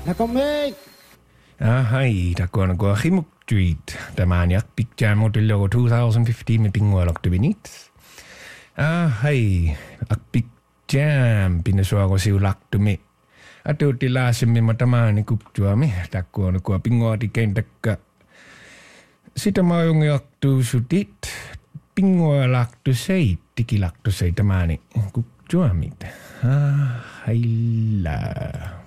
Komik. Hai, takkuan kua himuktuit. Tämä on Akpik-jam logo 2015 me pingualoktu vinit. Hai, Akpik-jam pinna suako siulaktumi. Atuutti laasemme matamaani kuptuami. Takkuan kua pinguati kentakka. Sitä mä oon jaktu sutit. Pingualaktu seittikilaktu seitamaani kuptuamit. Hailla.